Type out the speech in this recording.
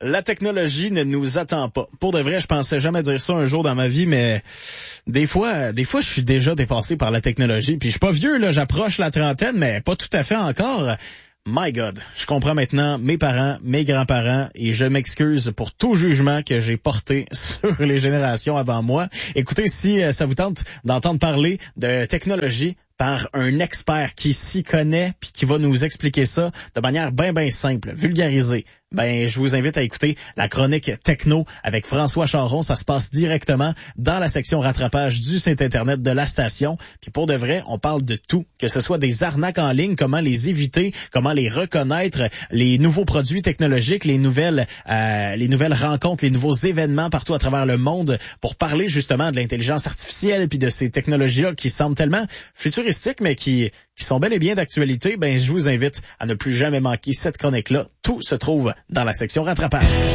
La technologie ne nous attend pas. Pour de vrai, je pensais jamais dire ça un jour dans ma vie, mais des fois, je suis déjà dépassé par la technologie. Puis je suis pas vieux, là, j'approche la trentaine, mais pas tout à fait encore. My God, je comprends maintenant mes parents, mes grands-parents, et je m'excuse pour tout jugement que j'ai porté sur les générations avant moi. Écoutez, si ça vous tente d'entendre parler de technologie par un expert qui s'y connaît puis qui va nous expliquer ça de manière bien simple, vulgarisée, je vous invite à écouter la chronique Techno avec François Charon. Ça se passe directement dans la section rattrapage du site Internet de la station. Puis pour de vrai, on parle de tout, que ce soit des arnaques en ligne, comment les éviter, comment les reconnaître, les nouveaux produits technologiques, les nouvelles rencontres, les nouveaux événements partout à travers le monde pour parler justement de l'intelligence artificielle puis de ces technologies-là qui semblent tellement futuristiques mais qui sont bel et bien d'actualité. Je vous invite à ne plus jamais manquer cette chronique-là. Tout se trouve dans la section rattrapage.